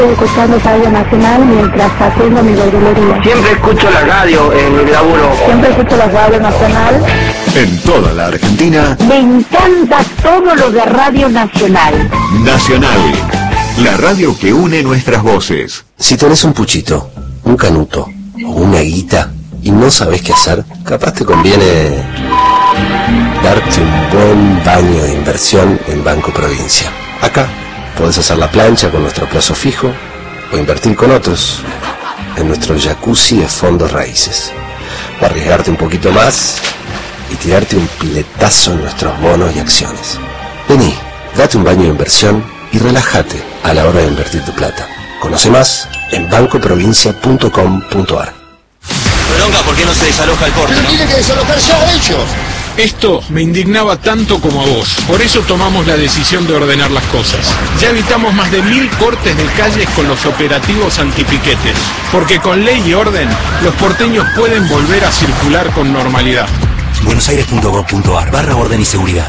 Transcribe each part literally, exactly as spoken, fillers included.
Estoy escuchando Radio Nacional mientras haciendo mi verdulería. Siempre escucho la radio en mi laburo. Siempre escucho la Radio Nacional. En toda la Argentina. Me encanta todo lo de Radio Nacional. Nacional, la radio que une nuestras voces. Si tenés un puchito, un canuto o una guita y no sabés qué hacer, capaz te conviene darte un buen baño de inversión en Banco Provincia. Acá podés hacer la plancha con nuestro plazo fijo o invertir con otros en nuestro jacuzzi de fondos raíces. O arriesgarte un poquito más y tirarte un piletazo en nuestros bonos y acciones. Vení, date un baño de inversión y relájate a la hora de invertir tu plata. Conoce más en banco provincia punto com punto ar. Bronca, ¿por qué no se desaloja el corte? Pero ¿no? tiene que desalojar ya ellos. Esto me indignaba tanto como a vos. Por eso tomamos la decisión de ordenar las cosas. Ya evitamos más de mil cortes de calles con los operativos antipiquetes. Porque con ley y orden, los porteños pueden volver a circular con normalidad. buenosaires punto gov punto ar barra orden y seguridad.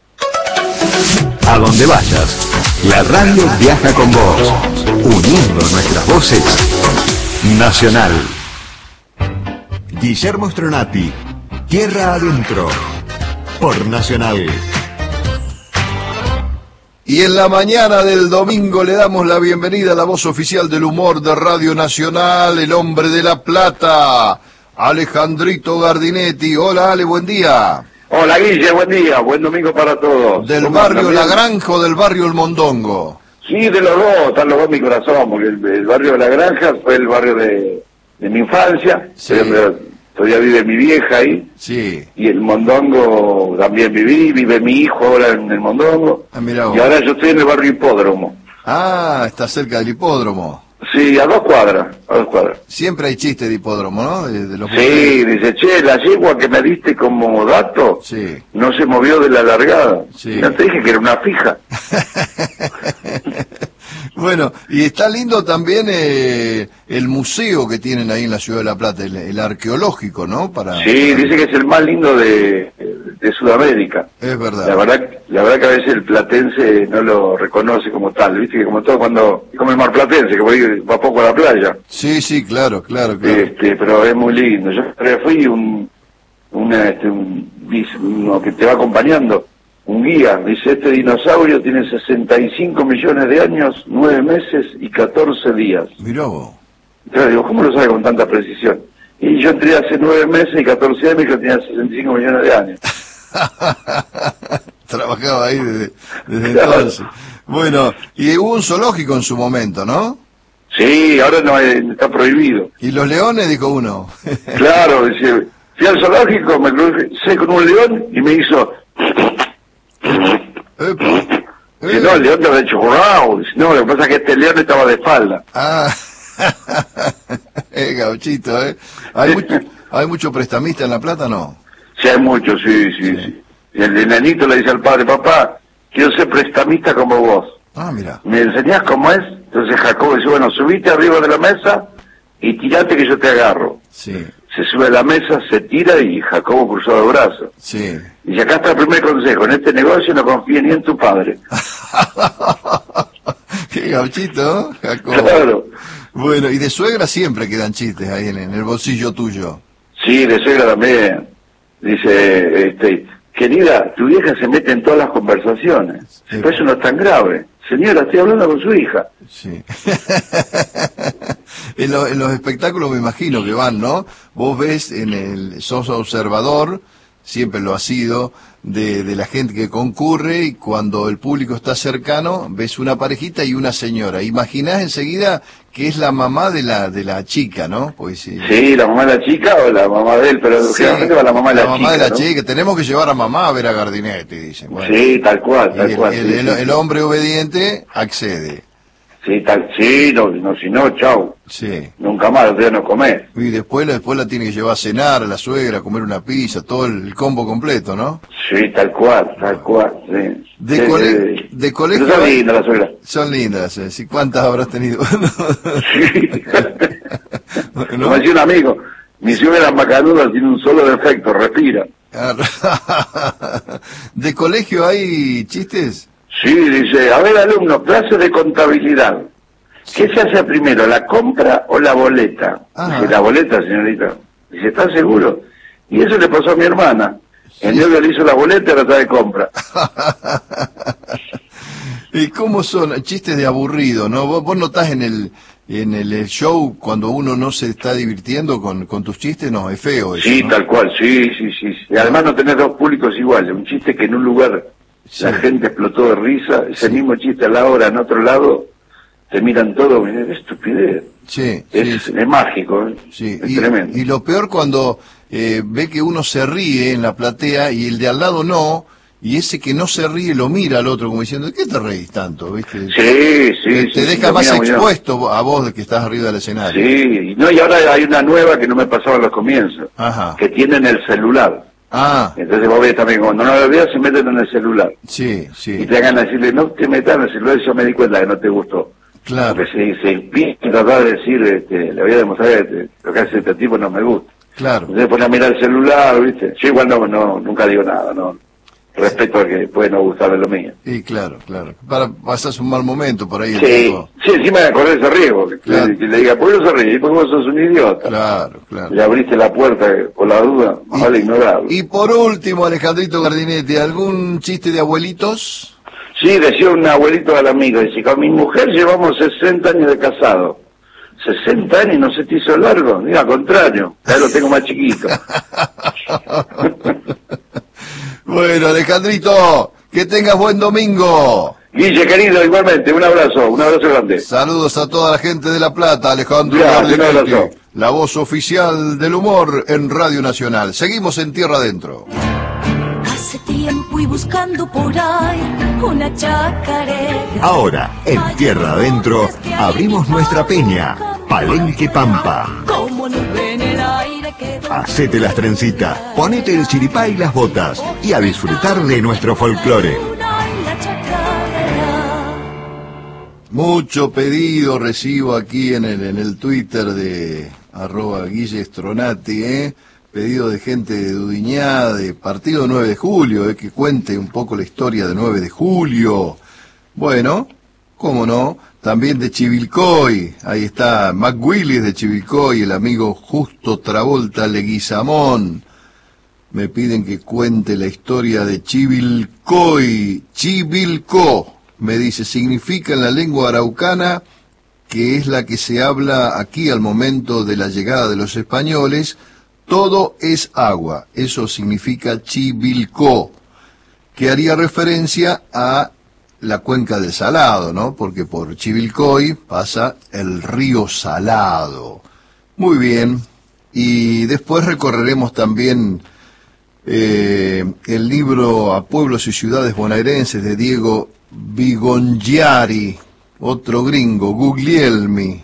A donde vayas, la radio viaja con vos, uniendo nuestras voces. Nacional. Guillermo Stronati, Tierra Adentro, por Nacional. Y en la mañana del domingo le damos la bienvenida a la voz oficial del humor de Radio Nacional, el hombre de La Plata, Alejandrito Gardinetti. Hola, Ale, buen día. Hola, Guille, buen día, buen domingo para todos. ¿Del barrio La Granja o del barrio El Mondongo? Sí, de los dos, están los dos en mi corazón, porque el, el barrio de La Granja fue el barrio de, de mi infancia, Sí. todavía, todavía vive mi vieja ahí, Sí. y el Mondongo también viví, vive mi hijo ahora en el Mondongo, Ah, mirá vos. y ahora yo estoy en el barrio Hipódromo. Ah, está cerca del hipódromo. Sí, a dos cuadras, a dos cuadras. Siempre hay chistes de hipódromo, ¿no? De, de los Sí, dice, che, la yegua que me diste como dato Sí. no se movió de la largada. Sí. No te dije que era una fija. Bueno, y está lindo también eh, el museo que tienen ahí en la Ciudad de La Plata, el, el arqueológico, ¿no? Para, Sí, para... dice que es el más lindo de, de Sudamérica. Es verdad. La verdad, la verdad que a veces el platense no lo reconoce como tal, viste que como todo cuando, como el mar platense, que voy, va poco a la playa. Sí, sí, claro, claro, claro. Este, pero es muy lindo. Yo fui un, una, este, un, uno que te va acompañando, un guía, dice, este dinosaurio tiene sesenta y cinco millones de años, nueve meses y catorce días. Mirá vos. Entonces digo, ¿cómo lo sabe con tanta precisión? Y yo entré hace nueve meses y catorce años y que tenía sesenta y cinco millones de años. Trabajaba ahí desde, desde Claro. entonces. Bueno, y hubo un zoológico en su momento, ¿no? Sí, ahora no eh, está prohibido. Y los leones, dijo uno. Claro, dice, fui al zoológico, me crucé con un león y me hizo... Epa. Dice, no, el león te había hecho wow. Dice, no, lo que pasa es que este león estaba de espalda. Ah, eh, gauchito, ¿eh? ¿Hay mucho, ¿Hay mucho prestamista en La Plata, no? Sí, hay mucho, sí, sí, sí. Y el enanito le dice al padre, papá, quiero ser prestamista como vos. Ah, mira. ¿Me enseñás cómo es? Entonces Jacobo dice, bueno, subite arriba de la mesa y tirate que yo te agarro. Sí, Se sube a la mesa, se tira y Jacobo cruzó los brazos. sí. Y acá está el primer consejo, en este negocio no confíes ni en tu padre. Qué gauchito, ¿eh? Jacobo. Claro. Bueno, y de suegra siempre quedan chistes ahí en, en el bolsillo tuyo. Sí, de suegra también. Dice, este, querida, tu vieja se mete en todas las conversaciones. Sí. Pero eso no es tan grave. Señora, estoy hablando con su hija. Sí. en, lo- en los espectáculos me imagino que van, ¿no? Vos ves en el, sos observador, siempre lo has sido, de, de la gente que concurre, y cuando el público está cercano, ves una parejita y una señora. Imaginás enseguida que es la mamá de la de la chica, ¿no? Pues sí. Sí, la mamá de la chica o la mamá de él, pero Sí, generalmente va la mamá de la, la mamá chica. de la ¿no? chica. Tenemos que llevar a mamá a ver a Gardinetti, dicen. Bueno, Sí, tal cual, y tal el, cual. el- sí, el- sí, el hombre obediente accede. sí, tal, sí, no, no, si no, chau. Sí. Nunca más, ya no comés. Y después, la- después la tiene que llevar a cenar, a la suegra, a comer una pizza, todo el combo completo, ¿no? Sí, tal cual, tal cual, sí. De, Sí, cole- sí. de colegio... Pero está linda la suegra. Son lindas, ¿eh? ¿Sí? ¿Cuántas habrás tenido? Sí. ¿No? Como decía un amigo, mi suegra macanuda tiene un solo defecto, respira. ¿De colegio hay chistes? Sí, dice, a ver alumno, clase de contabilidad. ¿qué se hace primero, la compra o la boleta? Ajá. Dice, la boleta, señorita. Dice, ¿estás seguro? Y eso le pasó a mi hermana. El novio le hizo la boleta y ahora está de compra. ¿Y cómo son? Chistes de aburrido, ¿no? Vos, vos notás en el en el show cuando uno no se está divirtiendo con, con tus chistes, no, es feo eso, Sí, ¿no? tal cual, sí, sí, sí. Y además no tenés dos públicos iguales. Un chiste que en un lugar Sí. la gente explotó de risa, ese Sí. mismo chiste a la hora en otro lado, te miran todo, y dicen, estupidez. Sí, Es, sí, es mágico, ¿eh? sí. Es Y, tremendo. y lo peor cuando eh, ve que uno se ríe en la platea y el de al lado no, y ese que no se ríe lo mira al otro como diciendo, ¿qué te reís tanto? ¿Viste? Sí, sí, te, sí. te sí, deja lo más miramos, miramos. expuesto a vos de que estás arriba del escenario. Sí, y no, y ahora hay una nueva que no me pasaba en los comienzos, Ajá. que tienen el celular. Ah, Entonces vos ves también, cuando no lo veas, se meten en el celular. sí, sí, Y te hagan decirle, no te metas en el celular, yo me di cuenta que no te gustó. claro, Porque se, se empieza a tratar de decir, este, le voy a demostrar que este, lo que hace este tipo no me gusta. claro. Entonces pone a mirar el celular, ¿viste? Yo igual no, no, nunca digo nada, no. Respeto a que puede no gustarle lo mío. Y claro, claro. Para pasar un mal momento por ahí. el Sí, tipo. sí, encima de correr ese riesgo. Que, Claro. que le diga, ¿por qué no se ríe? Porque vos sos un idiota. Claro, claro. Le abriste la puerta por la duda, más vale ignorarlo. Y por último, Alejandrito Gardinetti, ¿algún chiste de abuelitos? Sí, decía un abuelito al amigo, dice, con mi mujer llevamos sesenta años de casado. sesenta años no se te hizo largo, digo, al contrario, ya lo tengo más chiquito. Bueno, Alejandrito, que tengas buen domingo. Guille, querido, igualmente, un abrazo, un abrazo grande. Saludos a toda la gente de La Plata, Alejandro Ya, un Gardinetti, abrazo. la voz oficial del humor en Radio Nacional. Seguimos en Tierra Adentro. Hace tiempo y buscando por ahí una chacarera. Ahora, en Tierra Adentro, abrimos nuestra peña, Palenque Pampa. Como nube en el aire que Hacete las trencitas, ponete el chiripá y las botas y a disfrutar de nuestro folclore. la chacarera. Mucho pedido recibo aquí en el, en el Twitter de arroba Guille Stronati, ¿eh? Pedido de gente de Dudiñá, de Partido nueve de julio, ¿eh? Que cuente un poco la historia de nueve de julio. Bueno, cómo no, también de Chivilcoy, ahí está Mac Willis de Chivilcoy, el amigo Justo Travolta Leguizamón. Me piden que cuente la historia de Chivilcoy, Chivilco, me dice, significa en la lengua araucana, que es la que se habla aquí al momento de la llegada de los españoles, todo es agua, eso significa Chivilco, que haría referencia a la cuenca del Salado, ¿no? Porque por Chivilcoy pasa el río Salado. Muy bien, y después recorreremos también eh, el libro A Pueblos y Ciudades Bonaerenses de Diego Bigongiari, otro gringo, Guglielmi.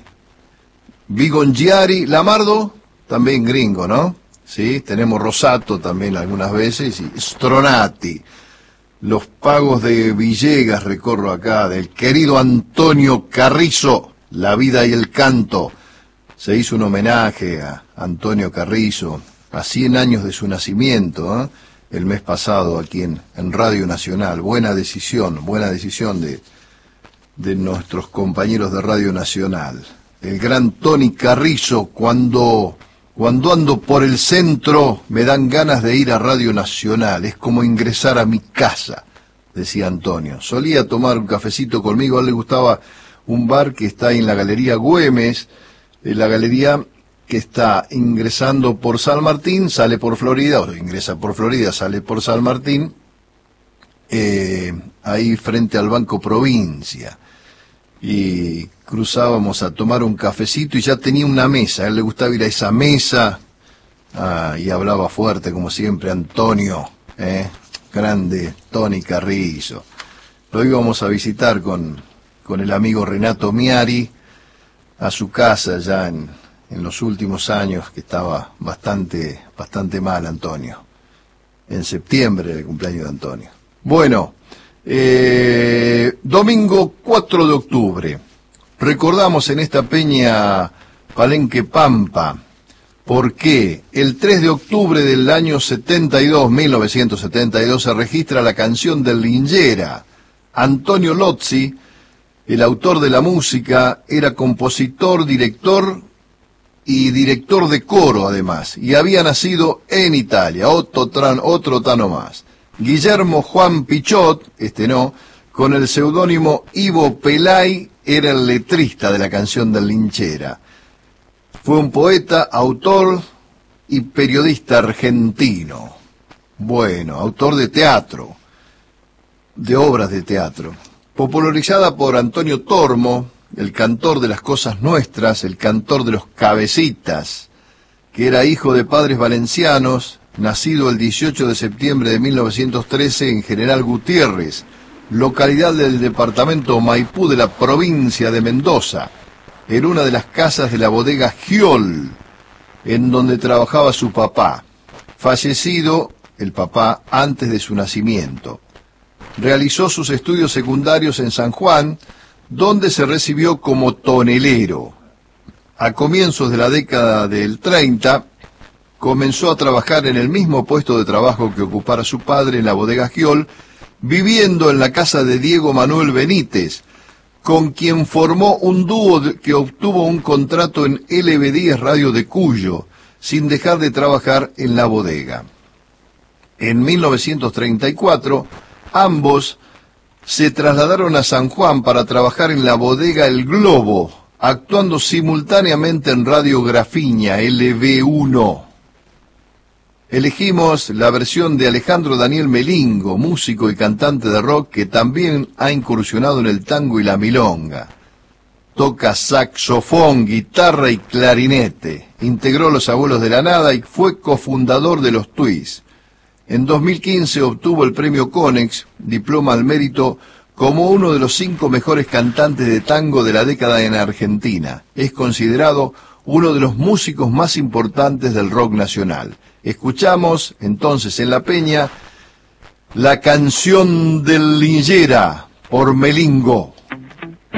Bigongiari, Lamardo, también gringo, ¿no? Sí, tenemos Rosato también algunas veces, y Stronati. Los pagos de Villegas recorro acá, del querido Antonio Carrizo, La vida y el canto. Se hizo un homenaje a Antonio Carrizo, a cien años de su nacimiento, ¿eh? El mes pasado aquí en, en Radio Nacional. Buena decisión, buena decisión de, de nuestros compañeros de Radio Nacional. El gran Tony Carrizo, cuando... Cuando ando por el centro me dan ganas de ir a Radio Nacional, es como ingresar a mi casa, decía Antonio. Solía tomar un cafecito conmigo, a él le gustaba un bar que está en la Galería Güemes, en la galería que está ingresando por San Martín, sale por Florida, o ingresa por Florida, sale por San Martín, eh, ahí frente al Banco Provincia. Y cruzábamos a tomar un cafecito y ya tenía una mesa, a él le gustaba ir a esa mesa, ah, y hablaba fuerte como siempre Antonio, eh, grande Tony Carrizo. Lo íbamos a visitar con, con el amigo Renato Miari a su casa ya en, en los últimos años, que estaba bastante, bastante mal Antonio, en septiembre del cumpleaños de Antonio. Bueno, Eh, domingo cuatro de octubre, recordamos en esta peña Palenque Pampa, porque el tres de octubre del año setenta y dos, mil novecientos setenta y dos, se registra la canción del Lingera. Antonio Lozzi el autor de la música, era compositor, director y director de coro además, y había nacido en Italia, otro, tran, otro tano más. Guillermo Juan Pichot, este no, con el seudónimo Ivo Pelay, era el letrista de la canción del Linchera. Fue un poeta, autor y periodista argentino. Bueno, autor de teatro, de obras de teatro. Popularizada por Antonio Tormo, el cantor de las cosas nuestras, el cantor de los cabecitas, que era hijo de padres valencianos, nacido el dieciocho de septiembre de mil novecientos trece en General Gutiérrez, localidad del departamento Maipú de la provincia de Mendoza, en una de las casas de la bodega Giol, en donde trabajaba su papá, fallecido el papá antes de su nacimiento. Realizó sus estudios secundarios en San Juan, donde se recibió como tonelero. A comienzos de la década del treinta, comenzó a trabajar en el mismo puesto de trabajo que ocupara su padre en la bodega Giol, viviendo en la casa de Diego Manuel Benítez, con quien formó un dúo que obtuvo un contrato en L B diez Radio de Cuyo, sin dejar de trabajar en la bodega. En mil novecientos treinta y cuatro, ambos se trasladaron a San Juan para trabajar en la bodega El Globo, actuando simultáneamente en Radio Grafiña L B uno. Elegimos la versión de Alejandro Daniel Melingo, músico y cantante de rock que también ha incursionado en el tango y la milonga. Toca saxofón, guitarra y clarinete. Integró Los Abuelos de la Nada y fue cofundador de Los Twis. En dos mil quince obtuvo el premio Conex, diploma al mérito, como uno de los cinco mejores cantantes de tango de la década en Argentina. Es considerado uno de los músicos más importantes del rock nacional. Escuchamos entonces en La Peña la canción del Linchera por Melingo.